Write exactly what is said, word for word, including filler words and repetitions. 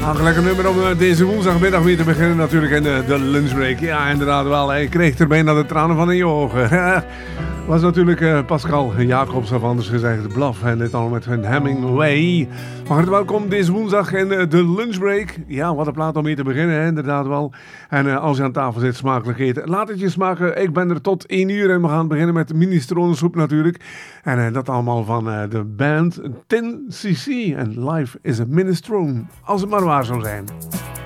Ach, lekker nummer om uh, deze woensdagmiddag weer te beginnen natuurlijk in uh, de lunchbreak. Ja, inderdaad wel. Hij kreeg er bijna de tranen van in je ogen. Was natuurlijk uh, Pascal Jacobs, of anders gezegd Bluff. En dit al met hun Hemingway. Van harte welkom deze woensdag in uh, de lunchbreak. Ja, wat een plaat om mee te beginnen, hè, inderdaad wel. En uh, als je aan tafel zit, smakelijk eten. Laat het je smaken. Ik ben er tot één uur en we gaan beginnen met mini-stronensoep natuurlijk. En uh, dat allemaal van uh, de band ten C C. En Life is a Minestrone. Als het maar waar zou zijn.